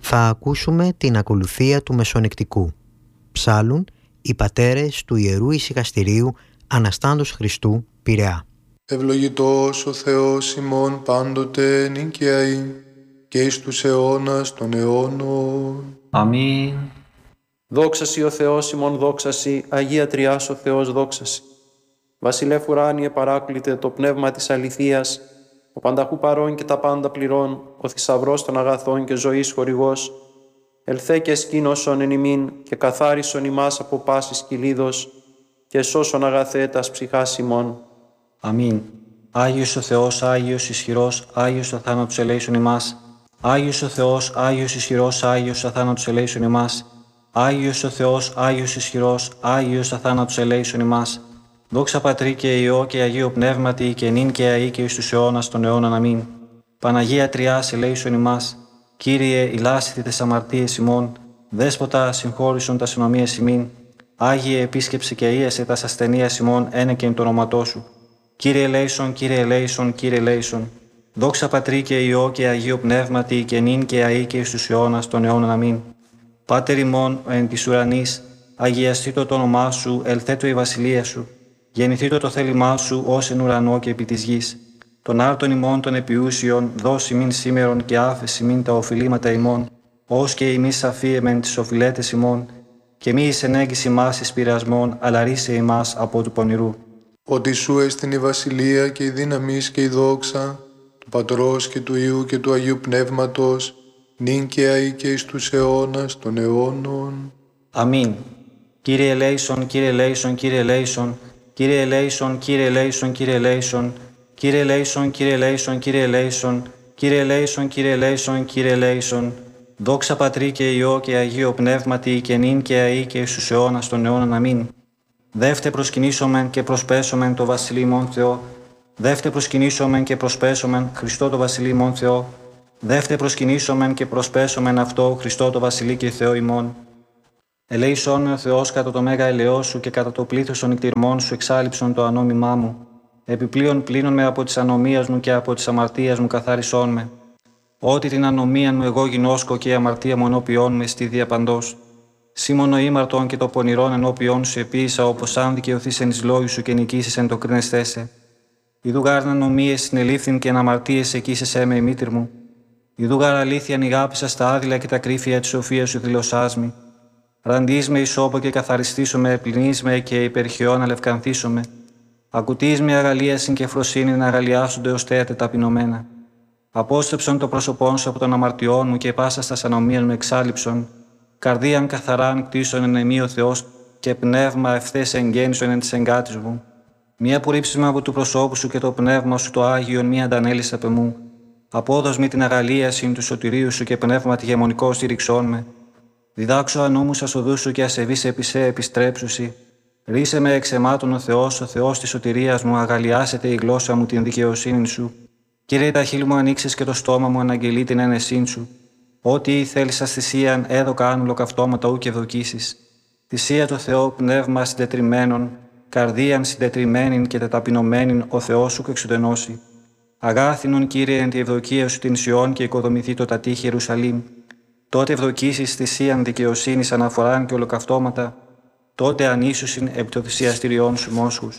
Θα ακούσουμε την ακολουθία του Μεσονικτικού. Ψάλλουν οι πατέρες του Ιερού Ησυχαστηρίου Αναστάντος Χριστού, Πειραιά. Ευλογητός ο Θεός ημών πάντοτε νικιαή και εις τους αιώνας των αιώνων. Αμήν. Δόξασι ο Θεός ημών, δόξασι, Αγία Τριάς ο Θεός, δόξασι. Βασιλεύ ουράνιε παράκλητε το πνεύμα της αληθείας, ο πανταχού παρών και τα πάντα πληρών, ο θησαυρός των αγαθών και ζωής χορηγός, ελθέ και σκήνωσον εν ημίν και καθάρισον ημάς από πάσης κυλίδος και σώσον αγαθέ τας ψυχάς ημών. Αμήν. Άγιος ο Θεός, Άγιος ισχυρός, Άγιος αθάνατος ελέησον ημάς. Άγιος ο Θεός, Άγιος ισχυρός, Άγιος αθάνατος ελέησον ημάς. Άγιος ο Θεός, Άγιος ισχυρός, Άγιος αθάνατος ελέησον ημάς. Δόξα Πατρί και Υιό και Αγίο Πνεύματι και νυν και αεί και εις τους αιώνας των αιώνων. Αμήν. Παναγία Τριάς ελέησον ημάς. Κύριε, ηλάσθητε τες αμαρτίες ημών. Δέσποτα, συγχώρησον τας ενομίες ημίν. Άγιε, επίσκεψε και ίεσε τας ασθενείας ημών, ένεκεν το όνοματό σου. Κύριε ελέησον, Κύριε ελέησον, Κύριε ελέησον. Δόξα Πατρί και Υιό και Αγίο Πνεύματι και νυν και αεί και εις τους αιώνας των αιώνων. Αμήν. Πάτερ ημών εν της ουρανής, αγιαστήτω το όνομά σου, ελθέτω η βασιλεία σου. Γεννηθήτω το θέλημά σου ως εν ουρανό και επί της γης. Τον άρτον ημών των επιούσιων, δώσει μην σήμερον και άφεση μην τα οφειλήματα ημών, ως και ημείς αφίεμεν τις οφειλέτες ημών, και μη εις ενέγγις ημάς εις πειρασμών, αλλά ρίσε ημάς από του πονηρού. Ότι σου έστειν η βασιλεία και η δύναμις και η δόξα, του Πατρός και του Υιού και του Αγίου Πνεύματος, νυν και αεί και εις τους αιώνας των αιώνων. Αμήν. Κύριε ελέησον, Κύριε ελέησον, Κύριε ελέησον, Κύριε ελέησον, Κύριε ελέησον, Κύριε ελέησον, Κύριε ελέησον, Κύριε ελέησον, Κύριε ελέησον, Κύριε ελέησον, Κύριε ελέησον, Κύριε ελέησον. Δόξα Πατρί και Υιό και Αγίο Πνεύματι και νυν και αεί και εις τους αιώνας των αιώνων. Αμήν. Δεύτε προσκυνήσομεν και προσπέσομεν το Βασιλεί ημών Θεό. Δεύτε προσκυνήσομεν και προσπέσομεν Χριστό το Βασιλεί ημών Θεό. Δεύτε προσκυνήσομεν και προσπέσομεν αυτό Χριστό το Βασιλεί και Θεό ημών. Ελέησόν με ο Θεός κατά το μέγα ελαιό σου και κατά το πλήθος των νηκτηρμών σου εξάλειψον το ανώμημά μου. Επιπλέον πλύνον με από της ανομίας μου και από της αμαρτίας μου καθάρισόν με. Ότι την ανομία μου εγώ γινώσκω και η αμαρτία μου ενώπιόν με στη διαπαντός. Σήμωνο ήμαρτον και το πονηρόν ενώπιόν σου επίησα, όπως αν δικαιωθείς εν εις λόγου σου και νικήσεις εν το κρίνεστέσαι. Ιδού γάρ ανομίες συνελήφθην και εν αμαρτίες εκείσεσέ με η μήτρ μου. Ιδού γάρ αλήθειαν ηγάπησα στα άδειλα και τα κρύφια της σοφίας σου δηλωσάς μη. Ραντείς με ισόπο και καθαριστήσομαι, πλυνείς με και υπερχιόν αλευκανθήσομαι. Ακουτείς με αγαλίασιν και φροσύνη να αγαλιάσονται ως θέατε ταπεινωμένα. Απόστρεψον το πρόσωπόν σου από των αμαρτιών μου και πάσα στα ανομίαν μου εξάλειψον. Καρδίαν καθαράν κτίσον εν εμεί ο Θεός και πνεύμα ευθές εγγέννησον εν της εγκάτης μου. Μία απορρίψισμα από του προσώπου σου και το πνεύμα σου το Άγιον μία αντανέλης απ' εμού. Απόδος μη την αγαλίασιν του σωτηρίου σου και πνεύμα τη γεμονικό στήριξόν με. Διδάξω ανώμους ασοδούς σου και ασεβείς επισέ επιστρέψουσι. Ρίσε με εξαιμάτων ο Θεός της σωτηρίας μου, αγαλιάσετε η γλώσσα μου την δικαιοσύνη σου. Κύριε, τα χείλη μου ανοίξεις και το στόμα μου αναγγελεί την ένεσήν σου. Ό,τι θέλεις θυσίαν έδωκα αν ολοκαυτώματα ου και ευδοκίσεις. Θυσία το Θεό πνεύμα συντετριμένων, καρδίαν συντετριμένην και τεταπεινωμένην ο Θεός σου εξουδενώσει. Αγάθινον Κύριε εν τη ευδοκία σου την Σιών και οικοδομηθεί το τατήχη Ιερουσαλήμ. Τότε ευδοκίσεις θυσίαν δικαιοσύνης αναφοράν και ολοκαυτώματα, τότε ανήσουσιν επί το θυσιαστηριών σου μόσχους.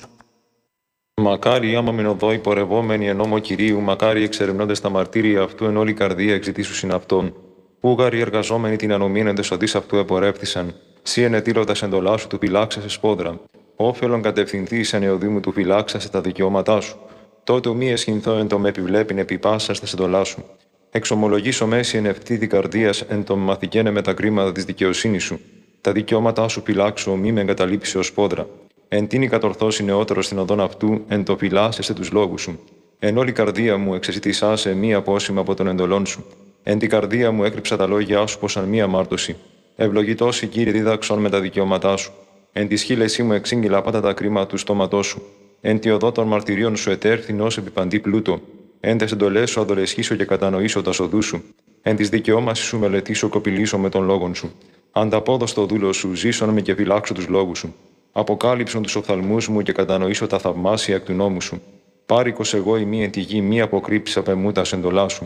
Μακάρι άμα μηνοδό υπορευόμενοι εν νόμο Κυρίου, μακάρι εξερευνώντες τα μαρτύρια αυτού εν όλη καρδία εξητήσουσιν αυτόν. Ούγαροι εργαζόμενοι την ανομήν εν τεσοδείς αυτού επορεύθησαν. Σύ ενετήλωτας εντολά σου του φυλάξεσαι σπόδρα. Όφελον κατευθυνθείς εν εωδήμου του φυλάξασαι τα δικαιώματά σου. Τότε μη εσχυνθώ εν το με επιβλέπειν επί πάσας τες εντολά σου. Εξομολογήσω μέση εν ευθύδη καρδίας εν το μαθηκένε με τα κρίματα της δικαιοσύνης σου. Τα δικαιώματά σου φυλάξω, μη με εγκαταλείψει ως πόδρα. Εν τίνη κατορθώσει νεότερο στην οδόν αυτού, εν το φυλάσσεσαι τους λόγους σου. Εν όλη καρδία μου εξεζητησάσαι μη απόσημα από τον εντολών σου. Εν την καρδία μου έκρυψα τα λόγια σου πως αν μία αμάρτωση. Ευλογητός η Κύριε δίδαξον με τα δικαιώματά σου. Εν τη σχήλεσή μου εξήγηλα πάντα τα κρίματα του στόματός σου. Εν τη οδό των μαρτυρίων σου ετέρθην ως επιπαντή πλούτο. Εν τες εντολές σου αδολεσχήσω και κατανοήσω τα σοδού σου. Εν της δικαιώμασης σου μελετήσω κοπηλήσω με των λόγων σου. Ανταπόδω στο δούλο σου, ζήσον με και φυλάξω τους λόγους σου. Αποκάλυψον τους οφθαλμούς μου και κατανοήσω τα θαυμάσια εκ του νόμου σου. Πάρικος εγώ ημί εν τη γη, μη αποκρύψεις απ' εμού τα εντολά σου.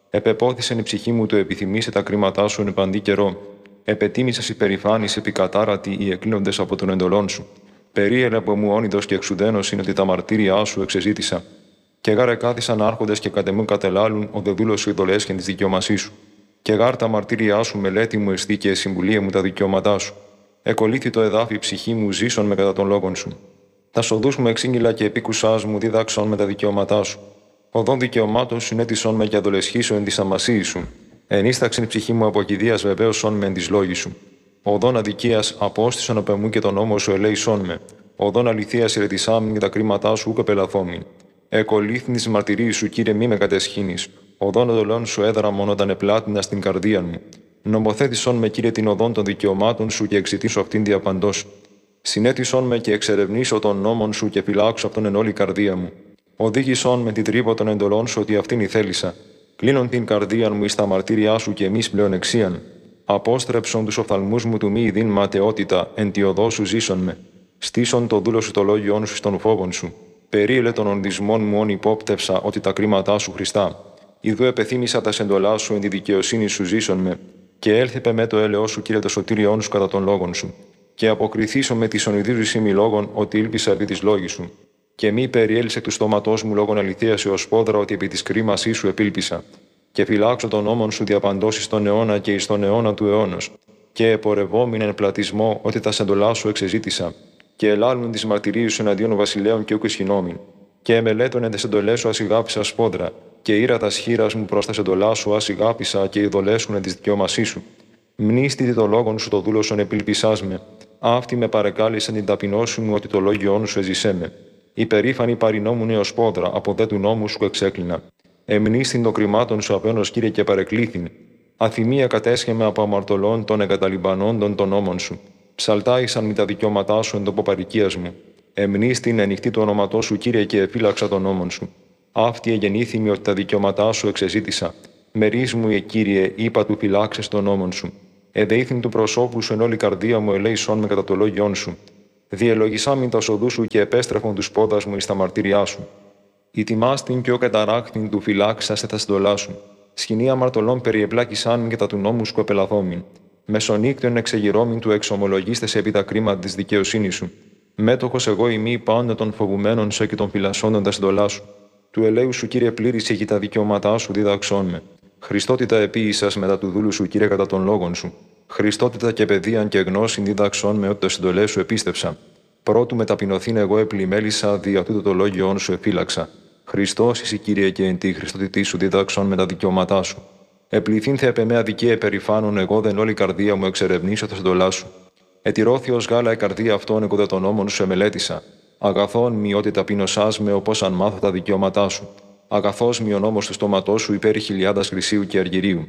Επεπόθησεν η ψυχή μου το επιθυμήσε τα κρίματά σου εν παντή καιρό. Επετίμησες υπερηφάνης επικατάρατη οι εκκλίνοντες από τον εντολών σου. Περίελε από μου όνειδος και εξουδένος είναι ότι τα μαρτύρια σου εξεζήτησα. Και γάρε κάθισαν άρχοντες και κατεμούν κατελάλουν ο δε δούλος σου ειδολέσχεν της δικαιωμασής σου. Και γάρ τα μαρτύρια σου μελέτη μου εστί και συμβουλία μου τα δικαιώματά σου. Εκολύθη το εδάφι ψυχή μου ζήσον με κατά των λόγων σου. Τα σοδούς μου εξήγηλα και επίκουσάς μου δίδαξον με τα δικαιώματά σου. Οδόν δικαιωμάτων συνέτησον με και αδολεσχήσω εν της αμασίης σου. Ενίσταξεν η ψυχή μου από κηδείας βεβαίωσον με εν της λόγης σου. Οδόν αδικίας απόστησον από εμού και τον νόμο σου ελέησον με. Οδόν αληθείας ηρετισάμιν και τα κρίματά σου ούκ επελαθόμην. Εκολύθην της μαρτυρίας σου, Κύριε, μη με κατεσχύνεις. Οδόν εντολών σου έδρα μόνο όταν επλάτινα στην καρδία μου. Νομοθέτησον με, Κύριε, την οδόν των δικαιωμάτων σου και εξητήσω αυτήν διαπαντός. Συνέτησον με και εξερευνήσω των νόμων σου και φυλάξω αυτόν εν όλη καρδία μου. Οδήγησον με την τρύπα των εντολών σου ότι αυτήν ηθέλησα. Κλείνον την καρδία μου εις τα μαρτύριά σου και εμείς πλεονεξίαν. Απόστρεψον τους οφθαλμούς μου του μη ειδήν ματαιότητα, εν τη οδό σου ζήσον με. Στήσον το δούλο σου το λόγιόν σου στον φόβον σου. Περίελε των ονδισμών μου όν υπόπτευσα ότι τα κρίματά σου Χριστά. Ιδού επεθύμησα τα σεντολά σου εν τη δικαιοσύνη σου ζήσον με. Και έλθεπε με το έλεό σου, Κύριε, το σωτήριόν σου κατά των λόγων σου. Και αποκριθήσω με τη ονειδίζουσή μη λόγων ότι ήλπισα επί της λόγης σου. Και μη περιέλυσε του στόματός μου λόγων αληθείας έως πόδρα ότι επί της κρίμασής σου επήλπισα. Και φυλάξω τον νόμον σου διαπαντώσεις στον αιώνα και εις τον αιώνα του αιώνος. Και επορευόμην εν πλατισμό ότι τα σεντολά σου εξεζήτησα. Και ελάλουν τις μαρτυρίες σου εναντίον βασιλέων και ούκ ισχυνόμην. Και εμελέτων εν τες εντολές σου ασυγάπησα σπόδρα. Και ήρα τα σχήρας μου προς τα σεντολά σου ασυγάπησα και ειδολέσουν εν της δικαιώμασής σου. Μνήστητη το λόγον σου το δούλωσον επήλπισάς με. Αυτοί με παρεκάλεσαν την ταπεινώση μου ότι το λόγιόν σου εζησέ με. Υπερήφανη παρινόμουν έως πόδρα, από δε του νόμου σου εξέκλεινα. Εμνήστην των κρυμάτων σου απένος, Κύριε, και παρεκλήθην. Αθυμία κατέσχεμε από αμαρτωλών των εγκαταλειμπανόντων των νόμων σου. Ψαλτάησαν με τα δικαιώματά σου εν τόπο παροικίας μου. Εμνήστην ανοιχτή το όνοματό σου, Κύριε, και εφύλαξα των νόμων σου. Αυτή εγεννήθημη ότι τα δικαιώματά σου εξεζήτησα. Μερίς μου, Κύριε, είπα του φυλάξες των νόμων σου. Εδεήθην του προσώπου σου εν όλη καρδία μου ελέησον με κατά το λόγιόν σου. Διελογισάμιν τα σοδού σου και επέστρεφον τους πόδας μου εις τα μαρτύριά σου. Ητιμάστην και ο καταράχθην του φυλάξασαι τα στολά σου. Σκηνή αμαρτωλών περιεπλάκησάν και τα του νόμου σου επελαθόμην. Μεσονύκτιον εξεγυρώμην του εξομολογίστες επί τα κρίματα της δικαιοσύνης σου. Μέτοχος εγώ ημί πάντα των φοβουμένων σε και των φυλασσόντων τα στολά σου. Του ελέου σου, Κύριε, πλήρησε και τα δικαιώματά σου δίδαξόν με. Χριστότητα επίησας μετά του δούλου σου, Κύριε, κατά των λόγων σου. Χριστότητα και παιδείαν και γνώσιν δίδαξόν με ότι τα συντολές σου επίστεψα. Πρώτου μεταπεινωθήν εγώ επλημέλησα, δια τούτο το λόγιόν σου εφύλαξα. Χριστός εσύ, Κύριε, και εν τη Χριστότητή σου δίδαξον με τα δικαιώματά σου. Επληθύνθε επ' εμέ αδικία επερηφάνων, εγώ δεν όλη καρδία μου εξερευνήσω τα συντολά σου. Ετηρώθη ως γάλα η καρδία αυτών, εγώ δε των νόμων σου εμελέτησα. Αγαθόν μη ότι ταπεινωσάς με, όπως αν μάθω τα δικαιώματά σου. Αγαθός μη ο νόμος του στόματός σου υπέρ χιλιάδας χρυσίου και αργυρίου.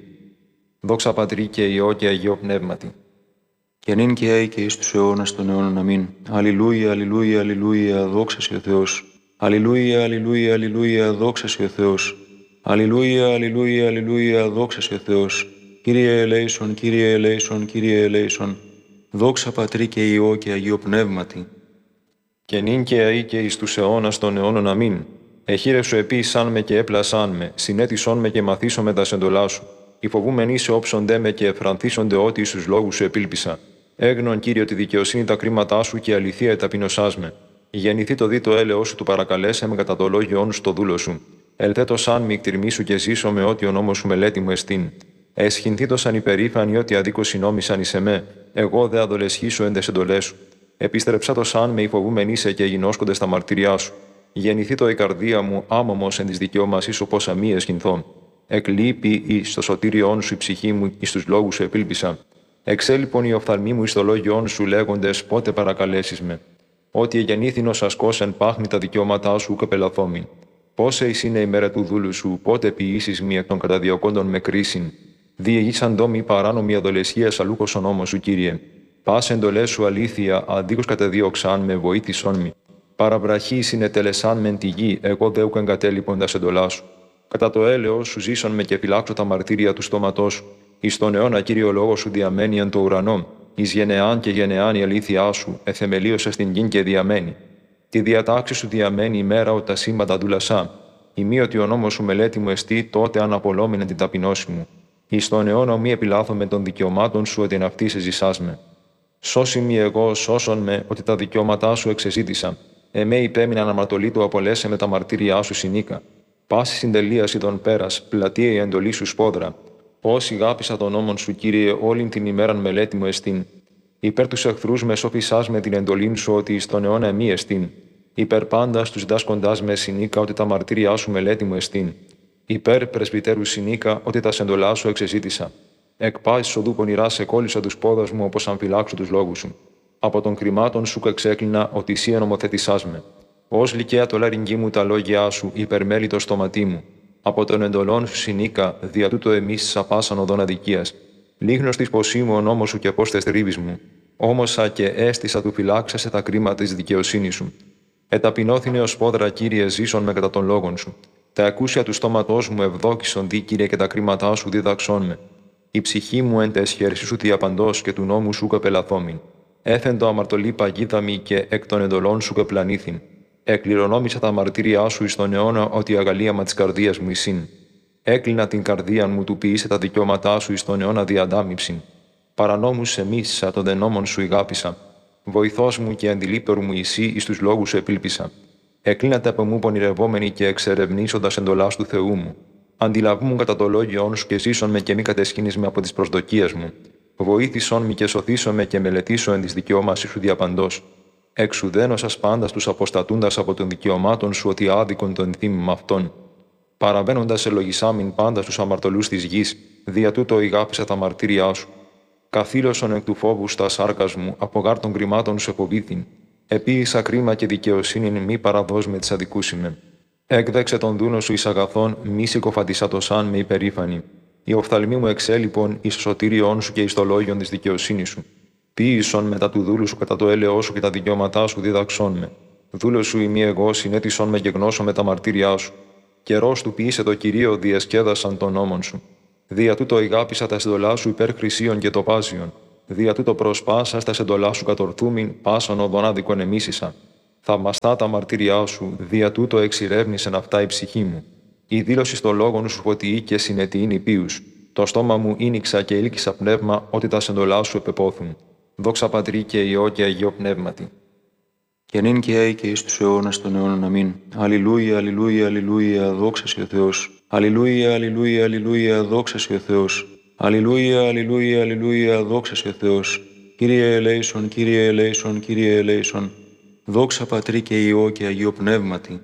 Δόξα Πατρί και Υιό και Αγίο Πνεύματι. Και νυν και αεί και εις τους αιώνας των αιώνων. Αμήν. Αλληλούια, αλληλούια, αλληλούια, δόξα σε ο Θεός. Αλληλούια, αλληλούια, αλληλούια, δόξα σε ο Θεός. Αλληλούια, αλληλούια, αλληλούια, δόξα σε ο Θεός. Κύριε ελέησον, Κύριε ελέησον, Κύριε ελέησον. Δόξα Πατρί και Υιό και Αγίο Πνεύματι. Και νυν και αεί και εις τους αιώνας των αιώνων. Αμήν. Εχείρε σου επίησαν με και έπλασαν με, συνέτησον με και μαθήσον με τα σεντολά σου. Οι φοβούμενοι σε όψονται με και εφρανθίσονται ότι εις τους λόγους σου επήλπισα. Έγνον, Κύριε, τη δικαιοσύνη τα κρίματά σου και αληθεία ταπεινωσάς με. Γεννηθεί το δίτο έλεος σου του παρακαλέσε με κατά το λόγιόν σου το δούλο σου. Ελθέτω σαν μη εκτιρμήσου και ζήσω με ότι ο νόμος σου μελέτη μου εστίν. Εσχυνθήτω σαν υπερήφανοι ότι αδίκως συνόμησαν εις εμέ. Εγώ δε αδολεσχήσω εν τες εντολές σου. Επίστρεψα το σαν με υφοβούμενοι σε και γινώσκονται στα μαρτυριά σου. Γεννηθεί το η καρδία μου άμωμος εν της δικαιώμασής σου πόσα μη εσχυνθώ. Εκλείπει εις το σωτήριόν σου η ψυχή μου, εις τους λόγους σου επήλπισα. Εξέλιπον οι οφθαλμοί μου εις το λόγιόν σου λέγοντες πότε παρακαλέσεις με. Ότι εγεννήθην ως ασκός εν πάχνη τα δικαιώματά σου ουκ επελαθόμην. Πόσε εις είναι η μέρα του δούλου σου, πότε ποιήσεις μη εκ των καταδιωκόντων με κρίσιν. Διηγήσαν ντόμοι παράνομη αδολεσχίας αλούκος ο νόμος σου, Κύριε. Πας εντολές σου αλήθεια, αντίκως κατεδίωξαν με βοήθησόν μη. Παραβραχή συνετελεσάν μεν τη γη, εγώ δε ουκ εγκατέλειπον τα εντολά σου. Κατά το έλεος σου ζήσον με και φυλάξω τα μαρτύρια του στόματός σου. Εις τον αιώνα, Κύριε, ο λόγος σου διαμένει εν το ουρανό. Εις γενεάν και γενεάν η αλήθειά σου, εθεμελίωσε στην γην και διαμένει. Τη διατάξη σου διαμένει η μέρα ότι τα σύμπαντα δούλασά. Ημίωτι ο νόμος σου μελέτη μου εστί, τότε αναπολόμηνε την ταπεινώση μου. Εις τον αιώνα μη επιλάθω με των δικαιωμάτων σου, ότι εν αυτή σε ζησάσμε. Σώσι μη εγώ, σώσον με, ότι τα δικαιώματά σου εξεζήτησα. Εμέ υπέμειναν αμαρτωλή του απολέσαι με τα μαρτύρια σου συνήκα. Πάση συντελείαση των πέρας, πλατεία η εντολή σου σπόδρα. Όσοι γάπησα τον νόμον σου, Κύριε, όλην την ημέραν μελέτη μου εστίν. Υπέρ τους εχθρούς με σώπησάς με την εντολήν σου, ότι εις τον αιώνα εμεί εστίν. Υπέρ πάντα τους δάσκοντάς με συνήκα, ότι τα μαρτύρια σου μελέτη μου εστίν. Υπέρ πρεσβυτέρου συνήκα, ότι τα σεντολά σου εξεζήτησα. Εκ πάσης οδού πονηρά σε κόλλησα τους πόδας μου, όπως αν φυλάξω τους λόγους σου. Από των κρυμάτων σου εξέκλεινα, ότι εσύ ενομοθετησάς με. Ως λυκαία το λαρυγγί μου τα λόγια σου, υπερμέλει το στόματί μου. Από των εντολών σου συνήκα, δια τούτο εμείς σαπάσαν οδόν αδικίας. Λίγνος της ποσή μου ο νόμος σου και πώς τες τρίβεις μου. Όμωσα και έστησα του φυλάξασε τα κρίματα της δικαιοσύνης σου. Εταπεινώθηνε ως πόδρα, Κύριε, ζήσον με κατά των λόγων σου. Τα ακούσια του στόματός μου ευδόκησον δι, Κύριε, και τα κρίματά σου δίδαξόν με. Η ψυχή μου εν τες χέρσεις σου διαπαντός και του νόμου σου καπελαθόμην. Έθεν το αμαρτωλή παγίδα μη και εκ των εντολών σου καπλανήθην. Εκληρονόμησα τα μαρτύρια σου εις τον αιώνα, ότι η αγαλίαμα της καρδίας μου εισήν. Έκλεινα την καρδία μου, του ποιήσε τα δικαιώματά σου εις τον αιώνα διαντάμιψην. Παρανόμους εμίσησα, των δενόμων σου ηγάπησα. Βοηθός μου και αντιλήπτορ μου εσύ, εις τους λόγους σου επήλπισα. Εκλίνατε από μου πονηρευόμενοι και εξερευνήσοντας εντολάς του Θεού μου. Αντιλαβούμουν κατά το λόγιόν σου και ζήσον με και μη κατεσχύνεις με από τις προσδοκίες μου. Βοήθησον με και σωθήσον με και μελετήσω εν της δικαιώμασης σου διαπαντός. Εξουδένωσας πάντα τους αποστατούντας από των δικαιωμάτων σου, ότι άδικον τον θύμημα αυτών. Παραβαίνοντας ελογισάμιν πάντα στους αμαρτωλούς της γης, δια τούτο ηγάπησα τα μαρτύρια σου. Καθήλωσον εκ του φόβου στα σάρκας μου, από γάρ των κρυμάτων σου εποβήθην. Επίησα κρίμα και δικαιοσύνην, μη παραδός με τις αδικούσιμε. Έκδεξε τον δούνο σου εις αγαθών, μη συκοφαντισάτωσαν με υπερήφανη. Η οφθαλμή μου εξέλιπον εις το σωτήριόν σου και εις το λόγιον της δικαιοσύνης σου. Ποίησον μετά του δούλου σου κατά το έλεό σου και τα δικαιώματά σου δίδαξόν με. Δούλο σου ημί εγώ, συνέτησον με και γνώσω με τα μαρτύριά σου. Καιρός του ποιήσε το Κυρίο, διασκέδασαν των νόμων σου. Δια τούτο ηγάπησα τα συντολά σου υπέρ χρυσίων και τοπάζιων. Δια τούτο προσπάσα στα συντολά σου κατορθούμην, πάσον οδόν άδικον εμίσησα. Θαυμαστά τα μαρτύριά σου, δια τούτο εξηρεύνησεν αυτά η ψυχή μου. Η δήλωση στο λόγον σου φωτιή και συνετιήν υπείους. Το στόμα μου ίνιξα και ήλκησα πνεύμα, ότι τα συντολά σου επεπόθουν. Δόξα Πατρί και Υιό και Αγίο Πνεύματι. Και νυν και αεί και εις τους αιώνας των αιώνων αμήν. Αλληλούια, αλληλούια, αλληλούια, δόξα σοι ο Θεός. Αλληλούια, αλληλούια, αλληλούια, δόξα σοι ο Θεός. Αλληλούια, αλληλούια, αλληλούια, δόξα σοι ο Θεός. Κύριε ελέησον, Κύριε ελέησον, Κύριε ελέησον. Δόξα Πατρί και Υιό και Αγίο Πνεύματι.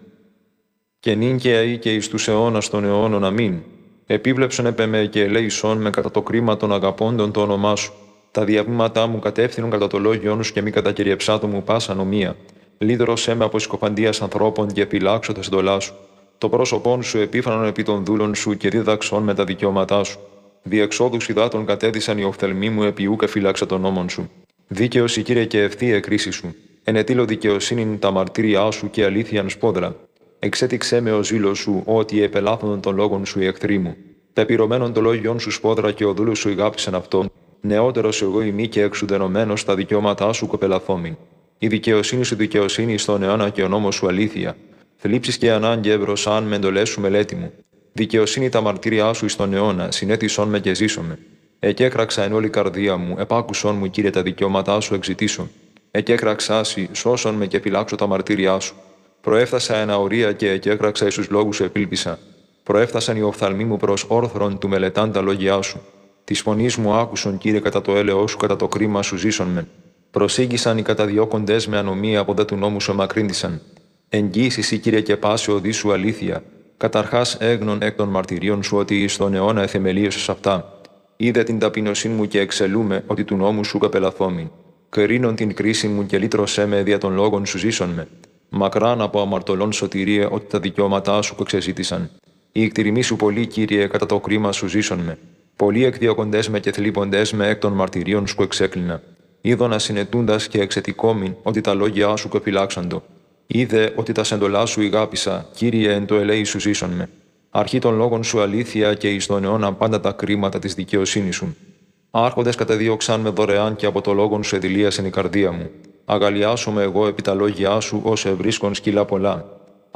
Και νυν και αεί και εις τους αιώνας των αιώνων αμήν. Επίβλεψον επ' εμέ και ελέησον με κατά το κρίμα των αγαπώντων το όνομά σου. Τα διαβήματά μου κατεύθυνον κατά το λόγιόν σου και μη κατακυριεψάτο μου πάσα νομία. Λύδρωσέ με από συκοφαντίας ανθρώπων και επιλάξω τα συντολά σου. Το πρόσωπόν σου επίφανον επί των δούλων σου και δίδαξον με τα δικαιώματά σου. Διεξόδους υδάτων κατέδυσαν οι οφθαλμοί μου επί ούκ εφυλάξα των νόμων σου. Δίκαιος η Κύριε και ευθεία κρίση σου. Ενετήλω δικαιοσύνην τα μαρτύρια σου και αλήθειαν σπόδρα. Εξέτηξέ με ο ζήλος σου, ότι επελάθωνον των λόγων σου οι εχθροί μου. Τα επιρωμένων των λόγιων σου σπόδρα και ο δούλος σου ηγάπησαν αυτόν. Νεότερος εγώ ημί και εξουδενωμένος τα δικαιώματά σου κοπελαθόμην. Η δικαιοσύνη σου δικαιοσύνη στον αιώνα και ο νόμος σου αλήθεια. Θλίψεις και ανάγκη ευρωσάν με εντολές σου μελέτη μου. Δικαιοσύνη τα μαρτύρια σου εις τον αιώνα, συνέτησον με και ζήσομαι. Εκέκραξα εν όλη καρδία μου, επάκουσον μου, Κύριε, τα δικαιώματά σου εξητήσω. Εκέκραξάσι, σώσον με και φυλάξω τα μαρτύρια σου. Προέφτασα εν αορία και εκέκραξα εις τους λόγους σου επήλπισα. Προέφτασαν οι οφθαλμοί μου προς όρθρον του μελετάν τα λόγια σου. Τη φωνή μου άκουσον, Κύριε, κατά το έλεό σου, κατά το κρίμα σου ζήσον με. Προσήγησαν οι καταδιώκοντες με ανομία από δε του νόμου σου εμακρύνθησαν. Εγγύησι, Κύριε, και πάση οδή σου αλήθεια. Καταρχάς έγνων εκ των μαρτυρίων σου, ότι εις τον αιώνα εθεμελίωσες αυτά. Είδε την ταπεινωσύνη μου και εξελούμε, ότι του νόμου σου καπελαθόμην. Κρίνον την κρίση μου και λύτρωσέ με δια των λόγων σου ζήσον με. Μακράν από αμαρτωλών σωτηρία, ότι τα δικαιώματά σου εξεζήτησαν. Η εκτιρημή σου πολύ, Κύριε, κατά το κρίμα σου ζήσον με. Πολλοί εκδιώκοντες με και θλίποντες με εκ των μαρτυρίων σου εξέκλεινα. Είδωνα συνετούντας και εξετικόμην, ότι τα λόγια σου κεφυλάξαντο. Είδε ότι τα σεντολά σου ηγάπησα, Κύριε, εν το ελέη σου ζήσον με. Αρχή των λόγων σου αλήθεια και εις τον αιώνα πάντα τα κρίματα της δικαιοσύνης σου. Άρχοντες κατεδίωξαν με δωρεάν και από το λόγον σου εδηλίασεν η καρδία μου. Αγαλιάσομαι εγώ επί τα λόγια σου, ως ευρίσκον σκύλα πολλά.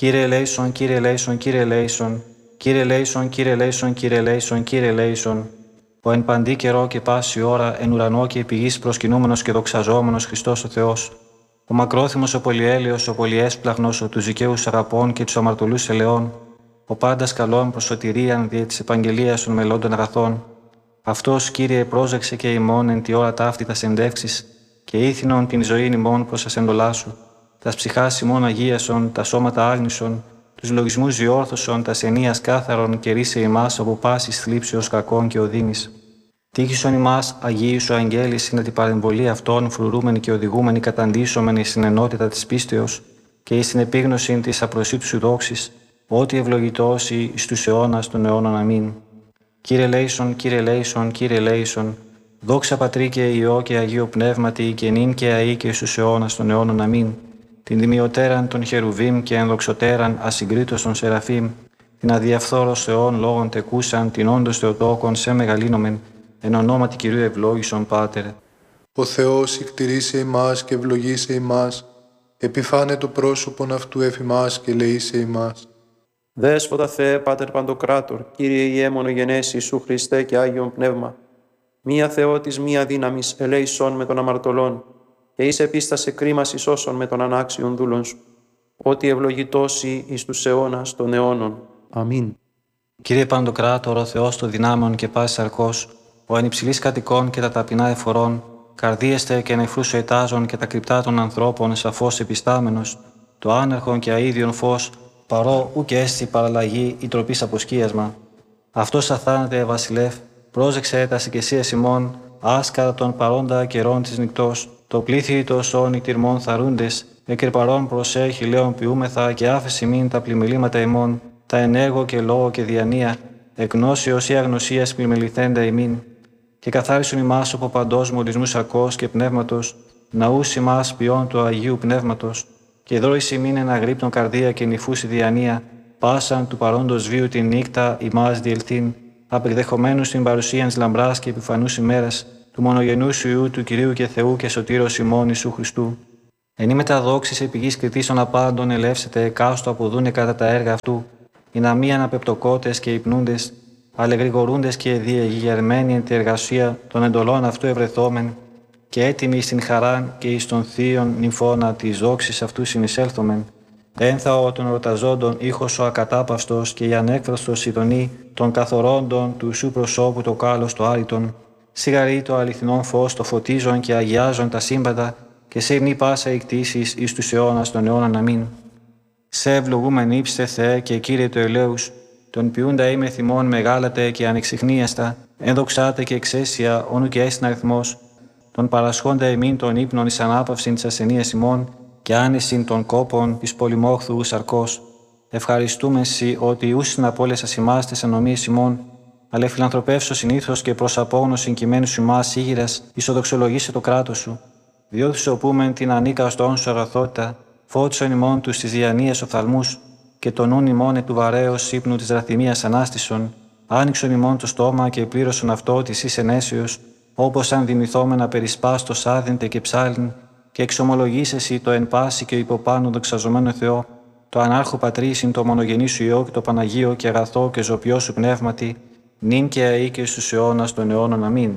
Κύριε ελέησον, Κύριε ελέησον, Κύριε ελέησον, Κύριε ελέησον, Κύριε ελέησον, Κύριε ελέησον, Κύριε ελέησον. Ο εν παντή καιρό και πάση ώρα, εν ουρανό και επί γης προσκυνούμενος και δοξαζόμενος Χριστός ο Θεός, ο μακρόθυμος, ο πολυέλεος, ο πολυέσπλαχνος, ο τους δικαίους αγαπών και τους αμαρτωλούς ελεών, ο πάντας καλών προς σωτηρίαν δια της επαγγελίας των μελών αγαθών. Αυτός, Κύριε, πρόσεξε και ημών εν τη ώρα ταύτη τα συνδεύξεις και ήθινον την ζωήν ημών προς ασεντολά σου. Τας ψυχάς ημών αγίασον, τα σώματα άγνησον, τους λογισμούς διόρθωσον, τας ενίας κάθαρον και ρίσε ημάς από πάσης θλίψεως κακών και οδύνης. Τύχησον ημάς, Αγίοι σου αγγέλης, είναι την παρεμβολή αυτών, φρουρούμενοι και οδηγούμενοι καταντήσωμενοι στην ενότητα της πίστεως και εις την επίγνωση της απροσίτου σου δόξης, ότι ευλογητώσει εις τους αιώνας των αιώνων. Αμήν. Κύριε ελέησον, Κύριε ελέησον, Κύριε ελέησον, δόξα Πατρί και Υιό και Αγίο Πνεύματι και νυν και αεί και εις τους αιώνας των αιώνων. Αμήν. Την δημιωτέραν των χερουβίμ και ενδοξωτέραν ασυγκρίτως των σεραφείμ, την αδιαφθόρος Θεών λόγων τεκούσαν, την όντως Θεοτόκον σε μεγαλύνομεν, εν ονόματι Κυρίου ευλόγησον Πάτερ. Ο Θεός ικτηρίσε ημάς και ευλογήσε ημάς, επιφάνε το πρόσωπον αυτού εφ' ημάς και λεήσε ημάς. Δέσποτα Θεέ, Πάτερ Παντοκράτορ, Κύριε Ιε μονογενές Ιησού Χριστέ και Άγιον Πνεύμα, μία Θεότης, μία δύναμης, ελέησον με τον αμαρτωλόν, και εις επίστασε κρίμας εις όσων με τον ανάξιον δούλον σου, ότι ευλογητώσει εις τους αιώνας των αιώνων. Αμήν. Κύριε Παντοκράτορ, ο Θεός των δυνάμεων και πάσης σαρκός, ο εν υψηλής κατοικών και τα ταπεινά εφορών, καρδίεστε και νεφρούς ετάζων και τα κρυπτά των ανθρώπων σαφώς επιστάμενος, το άνερχον και αΐδιον φως, παρό ουκ έστι παραλλαγή ή τροπής αποσκίασμα. Αυτός αθάνατε, Βασιλεύ, πρόσεξε τα συγκεσίες ημών, άσκατα των παρόντα καιρών της νυκτός, το πλήθη των νυχτηρμών θαρούντες, εκρεπαρών προσέχει λέων ποιούμεθα και άφεση μην τα πλημελήματα ημών, τα ενέργο και λόγο και διανία, εκνόσεως ή αγνωσίας πλημεληθέντα ημίν, και καθάρισον ημάς από παντός μολυσμούς ακός και πνεύματος, ναούς ημάς ποιών του Αγίου Πνεύματος, και δρώης ημίν εν αγρύπτων καρδία και νυφούς η διανία, πάσαν του παρόντος βίου την νύχτα ημάς διελθύν, απεκδεχομένους στην παρουσίαν της λαμπράς και επιφανούς ημέρας, του μονογενούς σου Υιού του Κυρίου και Θεού και Σωτήρος ημών Ιησού Χριστού. Εν η μεταδόξης επί γης κριτήσεων απάντων ελεύσετε εκάστο αποδούνε κατά τα έργα αυτού, οι να μη αναπεπτοκότες και υπνούντες, αλλά γρηγορούντες και διεγερμένοι εν τη εργασία των εντολών αυτού ευρεθόμεν, και έτοιμοι στην χαράν και εις των θείων νυμφώνα της δόξης αυτού συνεισέλθομεν. Ένθαο των εορταζόντων ήχος ο ακατάπαυστος και η ανέκφραστος ειδονή των καθορώντων του σου προσώπου το κάλος το άρρητον, σιγαρή το αληθινόν φως το φωτίζον και αγιάζον τα σύμπαντα και σε νη πάσα εκτίσεις εις τους αιώνας των αιώνων. Αμήν. Σε ευλογούμεν ύψτε Θεέ και Κύριε του ελέους, τον ποιούντα είμαι θυμών μεγάλατε και ανεξιχνίαστα, ενδοξάτε και εξαίσια όνου και έσυν αριθμός, τον παρασχόντα εμήν των ύπνων εις ανάπαυσιν της ασθενείας ημών και άνεσιν των κόπων της πολυμόχθου σαρκός. Ευχαριστούμε σοι ότι ούσιν από όλες ας ημάς τες ανομίες ημών, αλλά φιλανθρωπεύσω συνήθως και προς απόγνωσιν κειμένου σου ημάς ήγηρας, ισοδοξολογήσε το κράτος σου. Διότι σου οπούμεν την ανίκαστον σου αγαθότητα, φώτισον ημών τους της διανοίας οφθαλμούς, και τον νουν ημών του βαρέως ύπνου της ραθυμίας ανάστησον, άνοιξον ημών το στόμα και πλήρωσον αυτό της εις ενέσεως, όπως αν δημηθόμενα περισπάστος άδυντε και ψάλιν, και εξομολογήσεσαι το εν πάση και υποπάνω δοξαζομένο Θεό, το ανάρχο πατρίσιν το μονογενή σου Υιό και το Παναγίο και αγαθό και ζωπιό σου πνεύματι, νυν και αεί και στους αιώνας των αιώνων. Αμήν.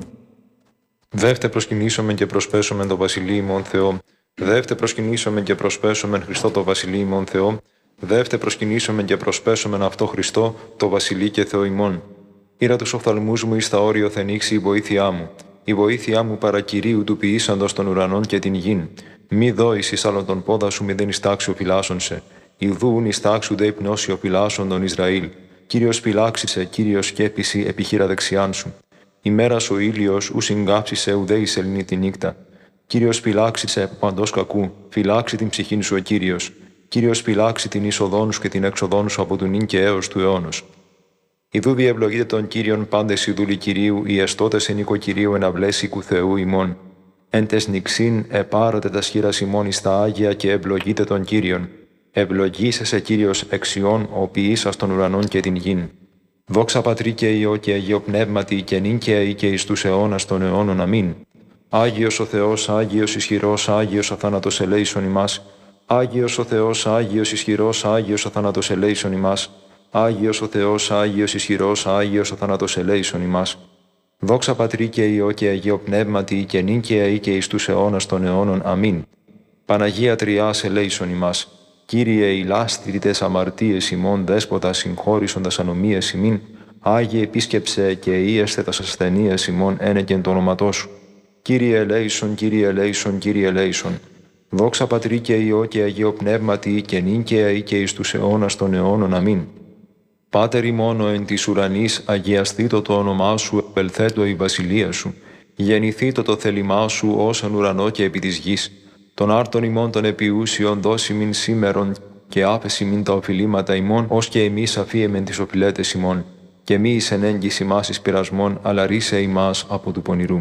Δεύτε προσκυνήσομεν και προσπέσομεν το Βασιλείο ημών Θεό. Δεύτε προσκυνήσομεν και προσπέσομεν Χριστό το Βασιλείο ημών Θεό. Δεύτε προσκυνήσομεν και προσπέσομεν αυτό Χριστό το Βασιλεί και Θεό ημών. Ήρα τους οφθαλμούς μου εις τα όριο θενήξει η βοήθειά μου. Η βοήθειά μου παρακυρίου του ποιήσαντος των ουρανών και την γην. Μη δώεις εις άλλον τον πόδα σου, μη δεν εις τάξου φυλάσσον Ιδούν εις τάξου δε υπνώσιο φυλάσσον τον Ισραήλ. Κύριος φυλάξισε, Κύριος σκέπιση επιχείρα δεξιάν σου. Ημέρας ο ήλιος ου συγκάψισε ουδέ εις ελνή τη νύχτα. Κύριος φυλάξισε παντός κακού, φυλάξει την ψυχήν σου ο Κύριος. Κύριος φυλάξει την είσοδόν σου και την έξοδόν σου από του νυν και έως του αιώνος. Ιδού διευλογείτε τον Κύριον πάντες οι δούλοι Κυρίου, οι εστώτες εν οίκο Κυρίου εν αυλές οίκου Θεού ημών. Εν τες νυξήν επάρατε τα σχήρας ημών εις τα Άγια και ευλογείτε τον Κύριον. Ευλογήσεσαι Κύριος εξιών, ο ποιήσας των ουρανών και την γην. Δόξα Πατρί και Υιό και Αγίο Πνεύματι και νυν και αεί και εις τους αιώνας των αιώνων. Αμήν. Άγιος ο Θεός, Άγιος ισχυρός, Άγιος αθάνατος ελέησον ημάς. Άγιος ο Θεός, Άγιος ισχυρός, Άγιος ο θάνατος ελέησον ημάς. Άγιος ο Θεός, Άγιος ισχυρός, Άγιος ο θάνατος ελέησον ημάς. Δόξα Πατρί και Υιό και Αγίο Πνεύματι, και νυν και αεί και εις τους αιώνας των αιώνων. Αμήν. Παναγία Τριάς ελέησον ημάς. Κύριε ηλάστριτες αμαρτίες ημών, δέσποτα συγχώρησοντας ανομίες ημίν, Άγιε επίσκεψε και ίεστε τας ασθενείες ημών ένεκεν το όνοματό σου. Κύριε ελέησον, Κύριε ελέησον, Κύριε ελέησον. Δόξα Πατρί και Υιό και Αγίο Πνεύματι, και νυν και αεί και εις τους αιώνας των αιώνων. Αμήν. Πάτερ ημών εν της ουρανής, αγιαστήτω το όνομά σου, επελθέτω η βασιλεία σου. Γεννηθήτω το θέλημά σου, όσον ουρανό και επί της γης. Των άρτων ημών των επιούσιων δώσιμην σήμερον, και άφεσιμην τα οφειλήματα ημών, ως και εμείς αφίεμεν τις οφειλέτες ημών. Και μη εις ενέγγις ημάς εις πειρασμών, αλλά ρίσε ημάς από του πονηρού.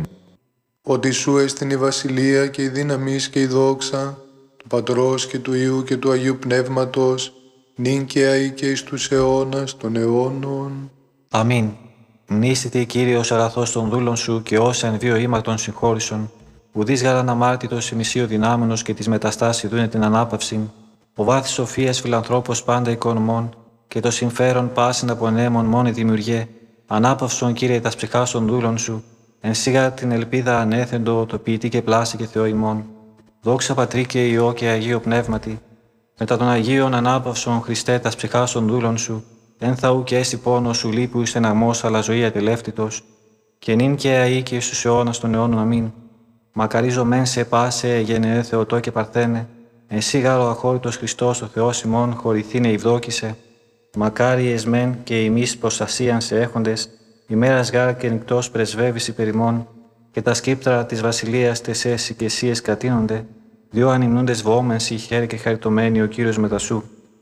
Ότι σου έστιν η βασιλεία και η δύναμις και η δόξα, του Πατρός και του Υιού και του Αγίου Πνεύματος, νυν και αεί και εις τους αιώνας των αιώνων. Αμήν. Μνήστητη Κύριος αγαθός των δούλων σου και όσα εν βίο ήμαρτον συγχώρησον, ουδείς γάραν αμάρτητος ημισίου δυνάμενος και της μεταστάσης δούνε την ανάπαυση, ο βάθης σοφίας φιλανθρώπος πάντα οικονομών, και το συμφέρον πάσιν από νέμων μόνη δημιουργέ, ανάπαυσον Κύριε τας ψυχάς των δούλων σου, εν σίγα την ελπίδα ανέθεντο, το ποιητή και πλάση και Θεό ημών. Δόξα Πατρί και Υιό και Αγίο Πνεύματι, μετά των Αγίων ανάπαυσον Χριστέ τας ψυχάς των δούλων σου, εν θα ου και έσυ πόνος σου λείπου εις στεναγμός, αλλά ζωή ατελεύτητος, και νυν και αεί και εις τους αιώνας των αιώνων. Αμήν. Μακαρίζω μεν σε πάσε γενεέ Θεοτό και Παρθένε, εσύ γάρο αχώρητος Χριστός ο Θεός ημών, χωρηθήνε ευδόκησε. Μακάρι εσμέν και ημείς προστασίαν σε έχοντες, ημέρας γάρ και νυκτός πρεσβεύεις υπερ ημών, και τα σκύπτρα της βασιλείας τες έσυ και εσύ εσκατίνονται, διό ανυμνούντες βόμενσι χέρι και χαριτωμένοι ο Κύριος μετασού.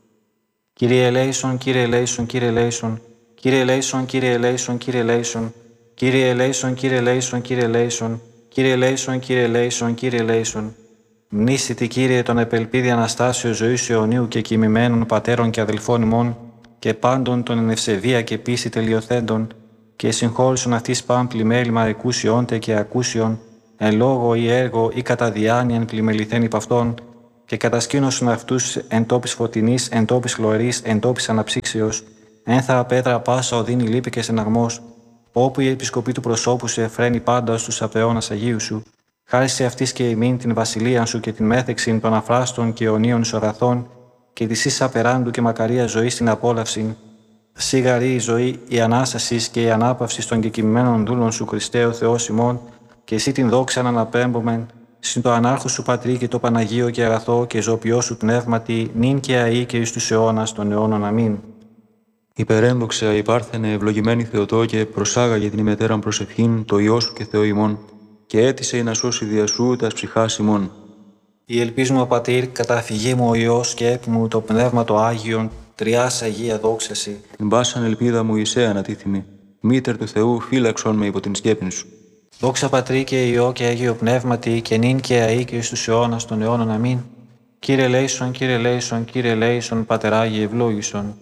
Κύριε ελέησον, Κύριε ελέησον, Κύριε ελέησον, Κύριε ελέησον, Κύριε ελέησον, Κύριε ελέησον, Κύριε ελέησον, Κύριε ελέησον, Κύριε ελέησον, Κύριε ελέησον, Κύριε ελέησον, Κύριε ελέησον. Μνήστητη Κύριε τον επελπίδη Αναστάσεως ζωής αιωνίου και κοιμημένων πατέρων και αδελφών ημών, και πάντων των εν ευσεβία και πίστη τελειοθέντων, και συγχώρησον αυτής παν πλημέλημα εκούσιόντε και ακούσιον, εν λόγω ή έργο ή κατά διάνοιαν πλημεληθέν υπ' αυτών, και κατασκήνωσον αυτούς εν τόπης φωτεινής, εν τόπης χλωρής, εν τόπης αναψύξεως, ένθα πέτρα πάσα οδύνη λύπη και στεναγμός, όπου η επισκοπή του προσώπου σου εφραίνει πάντα στους απαιώνας Αγίου σου, χάρη σε αυτής και ημίν την βασιλεία σου και την μέθεξην των αφράστων και αιωνίων σου αγαθών, και της ίσα περάντου και μακαρία ζωή στην απόλαυση, σίγαρη η ζωή, η ανάσταση και η ανάπαυση των κεκοιμημένων δούλων σου, Χριστέ ο Θεός ημών, και εσύ την δόξα να αναπέμπομεν, συν το ανάρχο σου Πατρί και το Παναγίο και αγαθό και ζωοποιό σου πνεύματι, νυν και αεί και εις τους αιώνας των αιώνων. Αμήν. Υπερένδοξα υπάρθενε ευλογημένη Θεοτό και προσάγαγε την ημετέραν προσευχήν το Υιό σου και Θεό ημών, και έτησε να σώσει δια σου τας ψυχάς ημών. Η ελπίζουμε ο Πατήρ, καταφυγή μου ο Υιός και έπι μου το Πνεύμα το Άγιον, τριάς Αγία δόξαση. Την πάσαν ελπίδα μου εισέ ανατίθυμη, μήτερ του Θεού φύλαξον με υπό την σκέπην σου. Δόξα Πατρί και Υιό και Αγίο Πνεύματι, και νυν και αεί και εις τους αιώνας των αιώνων. Αμήν. Κύριε ελέησον, Κύριε ελέησον, Κύριε ελέησον, Πατεράγιε ευλόγησον.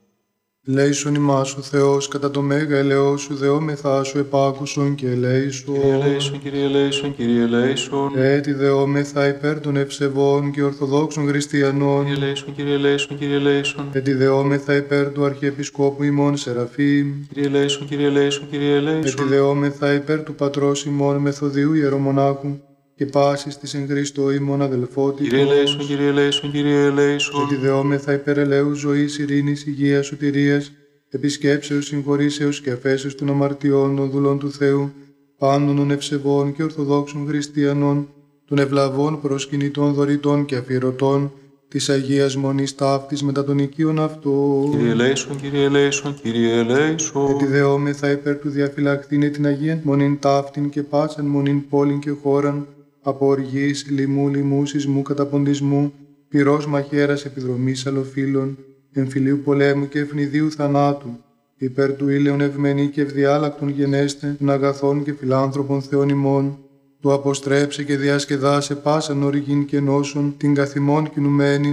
Ελέησον ημάς ο Θεός, κατά το μέγα ελαιό σου δεόμεθά σου επάκουσον και ελέησον. Κύριε ελέησον, Κύριε ελέησον, Κύριε ελέησον. Έτσι δεόμεθα υπέρ των ευσεβών και ορθοδόξων χριστιανών. Κύριε ελέησον, Κύριε ελέησον, Κύριε ελέησον. Έτσι δεόμεθα υπέρ του Αρχιεπισκόπου ημών Σεραφείμ. Κύριε ελέησον, Κύριε ελέησον, Κύριε ελέησον. Έτσι δεόμεθα υπέρ του Πατρός ημών Μεθοδίου Ιερομονάχου και πάσης της εν Χριστώ ημών αδελφότητος. Κύριε ελέησον, Κύριε ελέησον, Κύριε ελέησον. Έτσι δεόμεθα υπέρ ελέους ζωής, ειρήνης, υγείας, σωτηρίας, επισκέψεως, συγχωρήσεως και αφέσεως των αμαρτιών των δούλων του Θεού, πάντων των ευσεβών και ορθοδόξων χριστιανών, των ευλαβών προσκυνητών δωρητών και αφιερωτών, της Αγίας Μονής ταύτης μετά των οικείων αυτών. Κύριε ελέησον, Κύριε ελέησον, Κύριε ελέησον. Έτσι δεόμεθα υπέρ του διαφυλαχθήνε την Αγίαν Μονήν ταύτην και πάσαν Μονήν πόλην και χώραν, από οργής, λοιμού, λοιμού, σεισμού, καταποντισμού, πυρός μαχαίρας επιδρομής αλλοφύλων, εμφυλίου πολέμου και ευνηδίου θανάτου, υπέρ του ήλαιον ευμένη και ευδιάλακτον γενέστε, των αγαθών και φιλάνθρωπων Θεών ημών, του αποστρέψε και διασκεδάσε πάσαν οργήν και νόσον, την καθημών κινουμένην,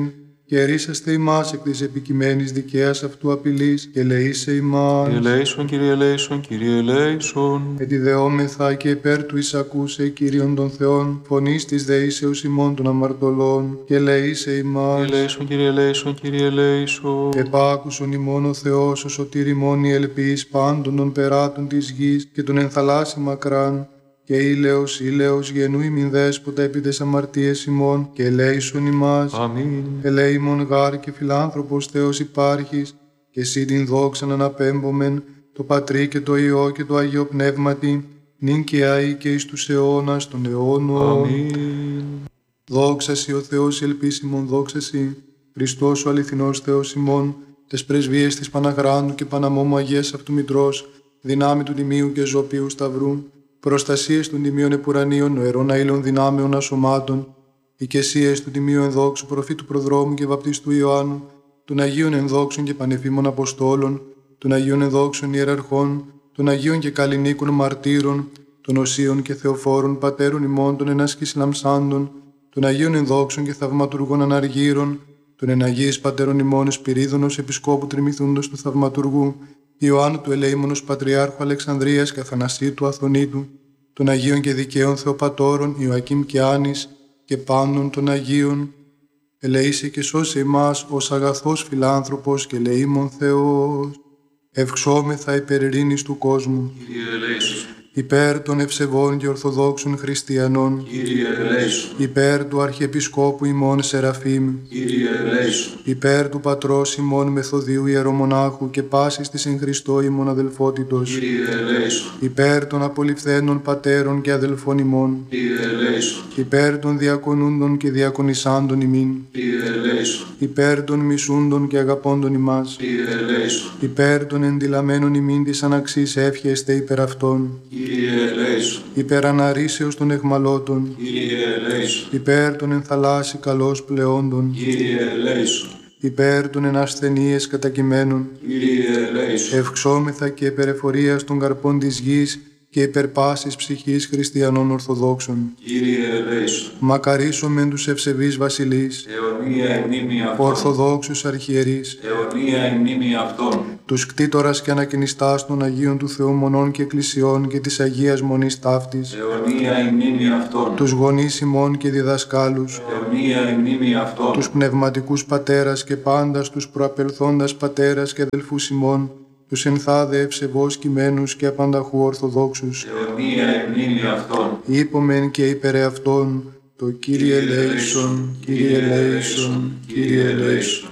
και ρίσαστε ημάς εκ της επικειμένης δικαίας αυτού απειλής και λεήσε ημάς. Κύριε ελέησον, Κύριε ελέησον, Κύριε ελέησον. Ετιδεόμεθα και υπέρ του εισακούσε Κύριον των Θεών, φωνής της δεήσεως ημών των αμαρτωλών και λεήσε ημάς. Κύριε ελέησον, Κύριε ελέησον, Κύριε ελέησον. Επάκουσον ημών ο Θεός, ο σωτήρ ημών η ελπίς πάντων των περάτων της γης και των ενθαλάσσι μακράν, και ήλαιος γενού ημιν δέσποτα επί τες αμαρτίες ημών και ελέησον ημάς. Αμήν. Ελέημον γάρ και φιλάνθρωπος Θεός υπάρχεις, και εσύ την δόξαν αναπέμπομεν, το Πατρί και το Υιό και το Αγίο Πνεύματι, νυν και αεί και εις τους αιώνας των αιώνων. Αμήν. Δόξα σοι ο Θεός η ελπίσιμον, δόξα σοι, Χριστός ο αληθινός Θεός ημών, τες πρεσβείες της Παναγράντου και Παναμόμου Αγίας αυτού Μητρός, δυνάμει του Τιμίου και Ζωπίου Σταυρού, προστασίες των Τιμίων Επουρανίων, νοερών αήλων δυνάμεων ασωμάτων, οικεσίες του Τιμίου Ενδόξου Προφήτου Προδρόμου και Βαπτιστού Ιωάννου, των Αγίων Ενδόξων και Πανεφήμων Αποστόλων, των Αγίων Ενδόξων Ιεραρχών, των Αγίων και Καλλινίκων Μαρτύρων, των Οσίων και Θεοφόρων Πατέρων ημών των ενάσκης λαμψάντων, των Αγίων Ενδόξων και Θαυματουργών Αναργύρων, των Εναγίης Πατέρων ημών Εσπυρίδωνος Επισκόπου Τριμηθούντος του Θαυματουργού, Ιωάννου του Ελεήμονος Πατριάρχου Αλεξανδρίας και Αθανασίου του Αθωνίτου, των Αγίων και Δικαίων Θεοπατώρων Ιωακήμ και Άνης και πάντων των Αγίων, ελεήσε και σώσε ημάς ως αγαθός φιλάνθρωπος και ελεήμων Θεός. Ευξόμεθα υπέρ ειρήνης του κόσμου. Κύριε ελέησον. Υπέρ των ευσεβών και ορθοδόξων χριστιανών. Κύριε ελέησον. Υπέρ του Αρχιεπισκόπου ημών Σεραφείμ. Κύριε ελέησον. Υπέρ του Πατρός ημών Μεθοδίου Ιερομονάχου και πάσης της εν Χριστώ ημών αδελφότητος. Κύριε ελέησον. Υπέρ των απολυφθένων πατέρων και αδελφών ημών. Κύριε ελέησον. Υπέρ των διακονούντων και διακονισάντων ημίν. Κύριε ελέησον. Υπέρ των μισούντων και αγαπώντων ημάς. Κύριε ελέησον. Υπέρ των ενδυλαμένων ημίν της αναξής εύχεστε υπέρ αυτών. Κύριε ελέησον. Υπέρ αναρρήσεως των εχμαλώτων. Κύριε ελέησον. Υπέρ των ενθαλάσσι καλώς πλεόντων. Κύριε ελέησον. Υπέρ των ενασθενείες κατακειμένων. Κύριε ελέησον. Ευξόμεθα και υπερεφορίας των καρπών της γης και υπέρ πάσης ψυχής χριστιανών Ορθοδόξων. Κύριε ελέησον. Μακαρίσομεν τους ευσεβείς βασιλείς, Αιωνία η μνήμη αυτών. Ορθοδόξους αρχιερείς, Αιωνία η μνήμη αυτών. τους κτήτορας και ανακαινιστάς των Αγίων του Θεού Μονών και Εκκλησιών και της Αγίας Μονής Ταύτης, Αιωνία η μνήμη αυτών. τους γονείς ημών και διδασκάλους, Αιωνία η μνήμη αυτών. τους πνευματικούς πατέρας και πάντας τους προαπελθόντας πατέρας και αδελφούς ημών, τους ενθάδε ευσεβώς κειμένους και απανταχού Ορθοδόξους. Αιωνία η μνήμη αυτών. Είπομεν και υπερ αυτών, το Κύριε ελέησον, Κύριε ελέησον, Κύριε ελέησον.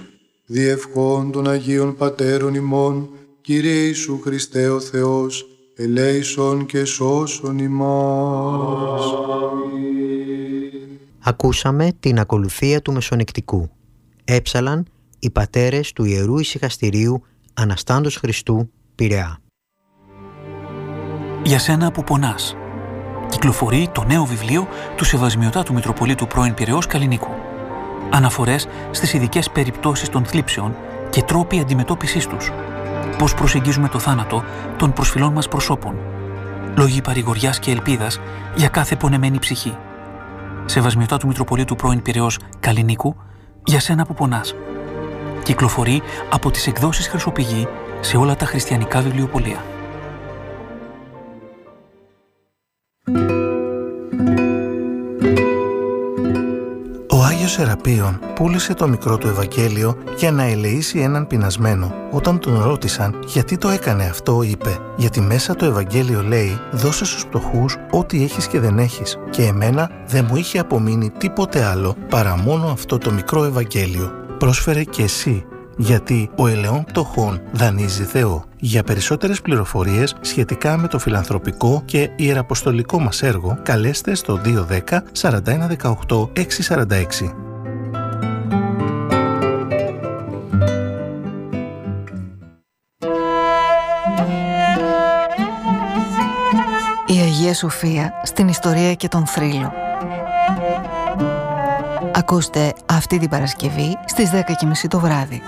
Διευχών των Αγίων Πατέρων ημών, Κύριε Ιησού Χριστέ ο Θεός, ελέησον και σώσον ημάς. Ακούσαμε την ακολουθία του Μεσονικτικού. Έψαλαν οι πατέρες του Ιερού Ησυχαστηρίου Αναστάντος Χριστού, Πειραιά. Για σένα που πονάς. Κυκλοφορεί το νέο βιβλίο του Σεβασμιωτάτου Μητροπολίτου πρώην Πειραιώς Καλλινίκου. Αναφορές στις ειδικές περιπτώσεις των θλίψεων και τρόποι αντιμετώπισης τους. Πώς προσεγγίζουμε το θάνατο των προσφυλών μας προσώπων. Λόγοι παρηγοριάς και ελπίδας για κάθε πονεμένη ψυχή. Σεβασμιωτάτου Μητροπολίτου πρώην Πειραιώς Καλλινίκου, για σένα που πονάς. Κυκλοφορεί από τις εκδόσεις Χρυσοπηγή σε όλα τα χριστιανικά βιβλιοπωλεία. Ο Άγιος Σεραπείων πούλησε το μικρό του Ευαγγέλιο για να ελεήσει έναν πεινασμένο. Όταν τον ρώτησαν γιατί το έκανε αυτό, είπε «Γιατί μέσα το Ευαγγέλιο λέει «Δώσε στους φτωχούς ό,τι έχεις και δεν έχεις» και εμένα δεν μου είχε απομείνει τίποτε άλλο παρά μόνο αυτό το μικρό Ευαγγέλιο. Πρόσφερε και εσύ, γιατί ο ελαιών πτωχών δανείζει Θεό. Για περισσότερες πληροφορίες σχετικά με το φιλανθρωπικό και ιεραποστολικό μας έργο, καλέστε στο 210 41 18 646. Η Αγία Σοφία στην ιστορία και τον θρύλο. Ακούστε αυτή την Παρασκευή στις 10:30 το βράδυ.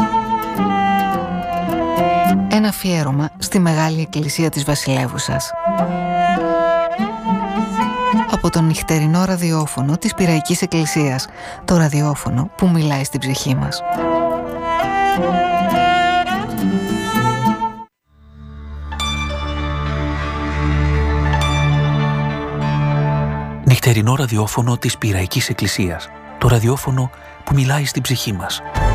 Ένα αφιέρωμα στη Μεγάλη Εκκλησία της Βασιλεύουσας. από το νυχτερινό ραδιόφωνο της Πειραϊκής Εκκλησίας, το ραδιόφωνο που μιλάει στην ψυχή μας. Νυχτερινό ραδιόφωνο της Πειραϊκής Εκκλησίας, το ραδιόφωνο που μιλάει στην ψυχή μας.